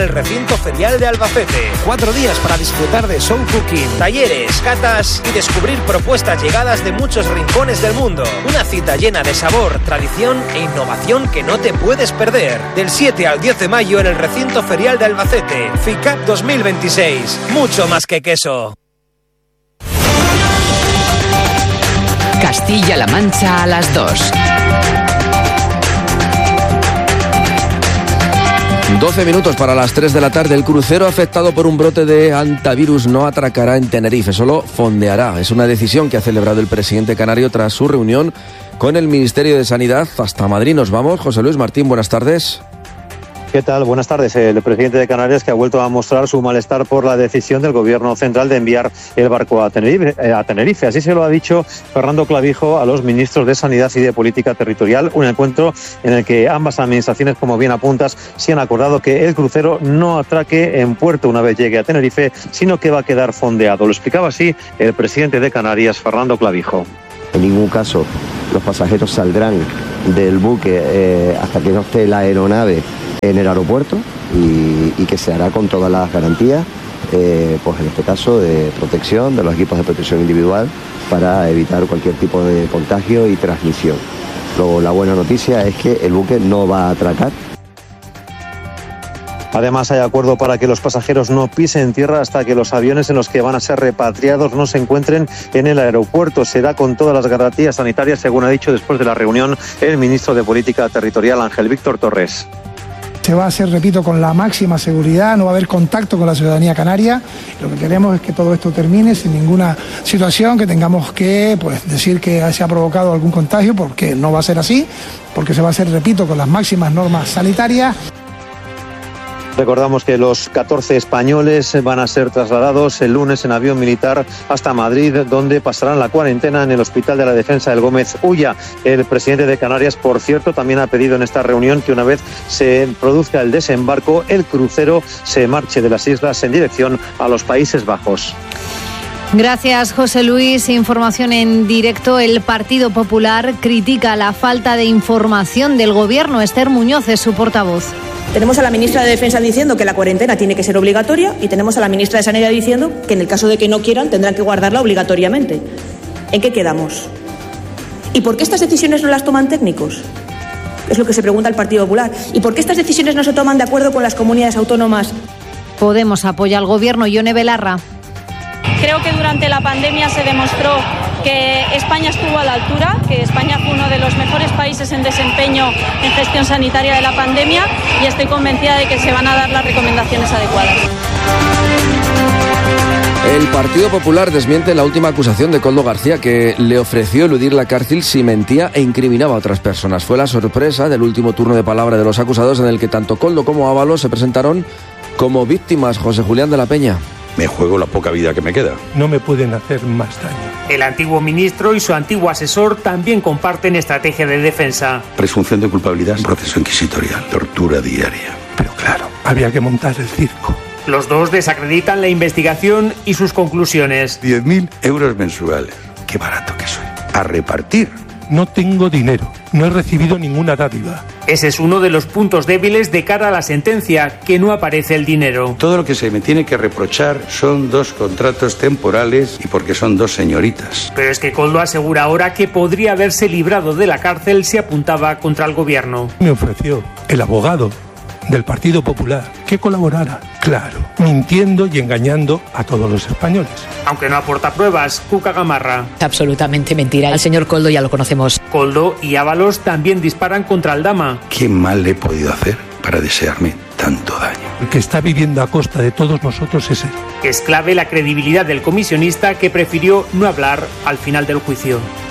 El recinto ferial de Albacete. 4 días para disfrutar de show cooking, talleres, catas y descubrir propuestas llegadas de muchos rincones del mundo. Una cita llena de sabor, tradición e innovación que no te puedes perder. Del 7 al 10 de mayo en el recinto ferial de Albacete. FICAP 2026. Mucho más que queso. Castilla-La Mancha a las 2. 12 minutos para las 3 de la tarde. El crucero afectado por un brote de hantavirus no atracará en Tenerife, solo fondeará. Es una decisión que ha celebrado el presidente canario tras su reunión con el Ministerio de Sanidad. Hasta Madrid nos vamos. José Luis Martín, buenas tardes. ¿Qué tal? Buenas tardes. El presidente de Canarias que ha vuelto a mostrar su malestar por la decisión del gobierno central de enviar el barco a Tenerife. Así se lo ha dicho Fernando Clavijo a los ministros de Sanidad y de Política Territorial. Un encuentro en el que ambas administraciones, como bien apuntas, sí han acordado que el crucero no atraque en puerto una vez llegue a Tenerife, sino que va a quedar fondeado. Lo explicaba así el presidente de Canarias, Fernando Clavijo. En ningún caso los pasajeros saldrán del buque hasta que no esté la aeronave en el aeropuerto y que se hará con todas las garantías, pues en este caso de protección, de los equipos de protección individual para evitar cualquier tipo de contagio y transmisión. Luego la buena noticia es que el buque no va a atracar. Además, hay acuerdo para que los pasajeros no pisen tierra hasta que los aviones en los que van a ser repatriados no se encuentren en el aeropuerto. Será con todas las garantías sanitarias, según ha dicho después de la reunión el ministro de Política Territorial, Ángel Víctor Torres. Se va a hacer, repito, con la máxima seguridad, no va a haber contacto con la ciudadanía canaria. Lo que queremos es que todo esto termine sin ninguna situación, que tengamos que decir que se ha provocado algún contagio, porque no va a ser así, porque se va a hacer, repito, con las máximas normas sanitarias. Recordamos que los 14 españoles van a ser trasladados el lunes en avión militar hasta Madrid, donde pasarán la cuarentena en el Hospital de la Defensa del Gómez Ulla. El presidente de Canarias, por cierto, también ha pedido en esta reunión que una vez se produzca el desembarco, el crucero se marche de las islas en dirección a los Países Bajos. Gracias, José Luis. Información en directo. El Partido Popular critica la falta de información del Gobierno. Esther Muñoz es su portavoz. Tenemos a la ministra de Defensa diciendo que la cuarentena tiene que ser obligatoria y tenemos a la ministra de Sanidad diciendo que en el caso de que no quieran tendrán que guardarla obligatoriamente. ¿En qué quedamos? ¿Y por qué estas decisiones no las toman técnicos? Es lo que se pregunta el Partido Popular. ¿Y por qué estas decisiones no se toman de acuerdo con las comunidades autónomas? Podemos apoya al Gobierno. Ione Belarra. Creo que durante la pandemia se demostró que España estuvo a la altura, que España fue uno de los mejores países en desempeño en gestión sanitaria de la pandemia y estoy convencida de que se van a dar las recomendaciones adecuadas. El Partido Popular desmiente la última acusación de Koldo García, que le ofreció eludir la cárcel si mentía e incriminaba a otras personas. Fue la sorpresa del último turno de palabra de los acusados, en el que tanto Koldo como Ábalos se presentaron como víctimas. José Julián de la Peña. Me juego la poca vida que me queda. No me pueden hacer más daño. El antiguo ministro y su antiguo asesor también comparten estrategia de defensa. Presunción de culpabilidad, proceso inquisitorial, tortura diaria. Pero claro, había que montar el circo. Los dos desacreditan la investigación y sus conclusiones. 10.000 euros mensuales. Qué barato que soy. A repartir. No tengo dinero, no he recibido ninguna dádiva. Ese es uno de los puntos débiles de cara a la sentencia, que no aparece el dinero. Todo lo que se me tiene que reprochar son 2 contratos temporales y porque son 2 señoritas. Pero es que Koldo asegura ahora que podría haberse librado de la cárcel si apuntaba contra el gobierno. Me ofreció el abogado del Partido Popular que colaborara, claro, mintiendo y engañando a todos los españoles. Aunque no aporta pruebas, Cuca Gamarra. Absolutamente mentira. Al señor Koldo ya lo conocemos. Koldo y Ábalos también disparan contra Aldama. ¿Qué mal le he podido hacer para desearme tanto daño? El que está viviendo a costa de todos nosotros es él. Es clave la credibilidad del comisionista, que prefirió no hablar al final del juicio.